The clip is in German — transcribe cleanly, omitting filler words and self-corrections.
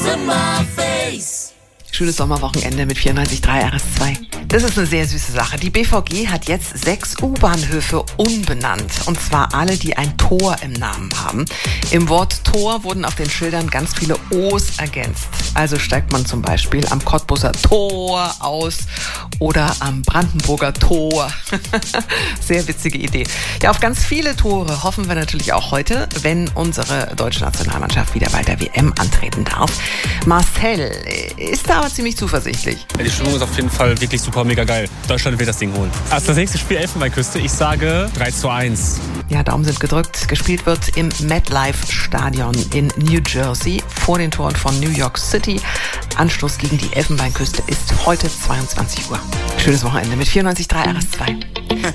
Schönes Sommerwochenende mit 94.3 RS2. Das ist eine sehr süße Sache. Die BVG hat jetzt 6 U-Bahnhöfe umbenannt. Und zwar alle, die ein Tor im Namen haben. Im Wort Tor wurden auf den Schildern ganz viele O's ergänzt. Also steigt man zum Beispiel am Cottbuser Tor aus oder am Brandenburger Tor. Sehr witzige Idee. Ja, auf ganz viele Tore hoffen wir natürlich auch heute, wenn unsere deutsche Nationalmannschaft wieder bei der WM antreten darf. Marcel ist da aber ziemlich zuversichtlich. Ja, die Stimmung ist auf jeden Fall wirklich super, mega geil. Deutschland wird das Ding holen. Also das nächste Spiel Elfenbeinküste, ich sage 3:1. Ja, Daumen sind gedrückt. Gespielt wird im MetLife Stadion in New Jersey vor den Toren von New York City. Anstoß gegen die Elfenbeinküste ist heute 22 Uhr. Schönes Wochenende mit 94.3 RS2.